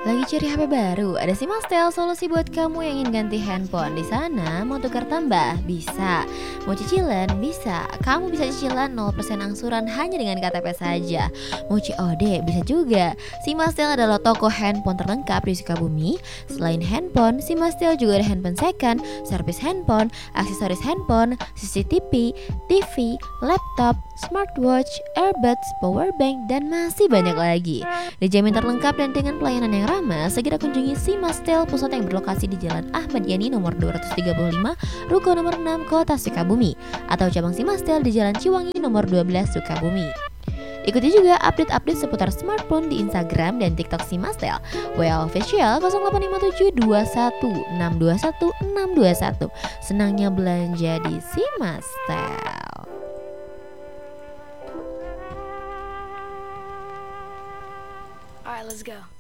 Lagi cari HP baru? Ada Simastel, solusi buat kamu yang ingin ganti handphone. Di sana mau tukar tambah? Bisa. Mau cicilan? Bisa. Kamu bisa cicilan 0% angsuran hanya dengan KTP saja. Mau COD? Bisa juga. Simastel adalah toko handphone terlengkap di Sukabumi. Selain handphone, Simastel juga ada handphone second, servis handphone, aksesoris handphone, CCTV, TV, laptop, smartwatch, earbuds, powerbank, dan masih banyak lagi. Dijamin terlengkap dan dengan pelayanan yang ramah, segera kunjungi Simastel pusat yang berlokasi di Jalan Ahmad Yani nomor 235, Ruko nomor 6, Kota Sukabumi, atau cabang Simastel di Jalan Ciwangi nomor 12, Sukabumi. Ikuti juga update-update seputar smartphone di Instagram dan TikTok Simastel. WA official 085721621621. Senangnya belanja di Simastel. All right, let's go.